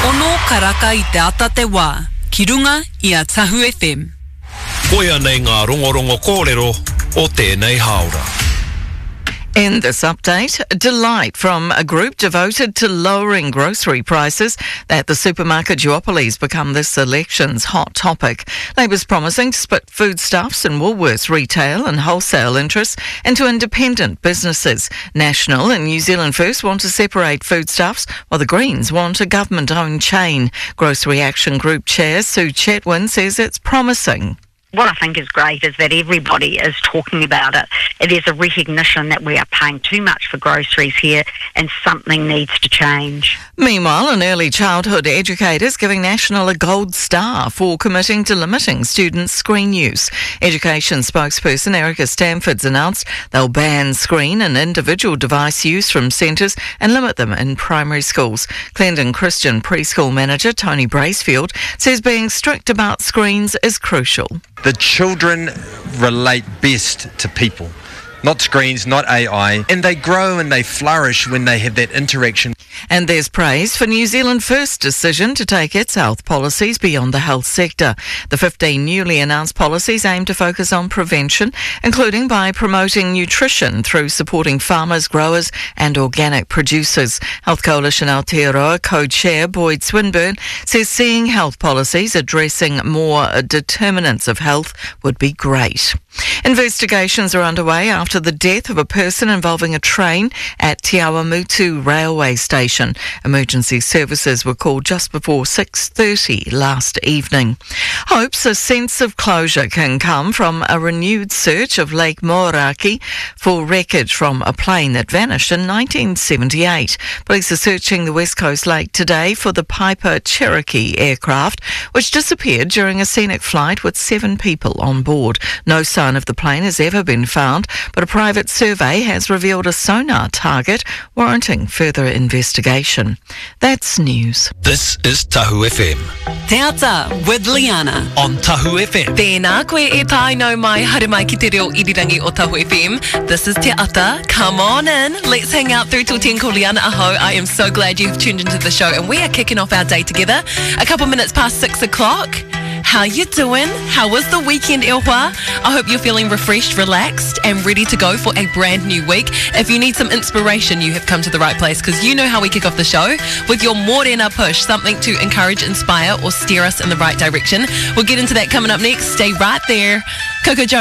Ono karaka I te ata te wā, ki runga I a Tahu FM. Koia nei ngā rongorongo kōrero o tēnei haora. In this update, delight from a group devoted to lowering grocery prices that the supermarket duopolies become this election's hot topic. Labour's promising to split foodstuffs and Woolworths retail and wholesale interests into independent businesses. National and New Zealand First want to separate foodstuffs, while the Greens want a government-owned chain. Grocery Action Group Chair Sue Chetwin says it's promising. What I think is great is that everybody is talking about it. There's a recognition that we are paying too much for groceries here and something needs to change. Meanwhile, an early childhood educator is giving National a gold star for committing to limiting students' screen use. Education spokesperson Erica Stanford's announced they'll ban screen and individual device use from centres and limit them in primary schools. Clendon Christian preschool manager Tony Bracefield says being strict about screens is crucial. The children relate best to people, not screens, not AI, and they grow and they flourish when they have that interaction. And there's praise for New Zealand First's decision to take its health policies beyond the health sector. The 15 newly announced policies aim to focus on prevention, including by promoting nutrition through supporting farmers, growers and organic producers. Health Coalition Aotearoa co-chair Boyd Swinburne says seeing health policies addressing more determinants of health would be great. Investigations are underway after the death of a person involving a train at Te Awamutu railway station. Emergency services were called just before 6:30 last evening. Hopes a sense of closure can come from a renewed search of Lake Moeraki for wreckage from a plane that vanished in 1978. Police are searching the West Coast Lake today for the Piper Cherokee aircraft, which disappeared during a scenic flight with 7 people on board. No sign of the plane has ever been found, but a private survey has revealed a sonar target warranting further investigation. That's news. This is Tahu FM. Te ata with Liana. On Tahu FM. Tēnā koe e tai no mai haere mai ki te reo irirangi o Tahu FM. This is Te Ata. Come on in. Let's hang out through till 10 ko Liana aho. I am so glad you've tuned into the show and we are kicking off our day together. A couple minutes past 6 o'clock. How you doing? How was the weekend, Ilhwa? I hope you're feeling refreshed, relaxed, and ready to go for a brand new week. If you need some inspiration, you have come to the right place because you know how we kick off the show with your Morena push, something to encourage, inspire, or steer us in the right direction. We'll get into that coming up next. Stay right there. Coco Jones.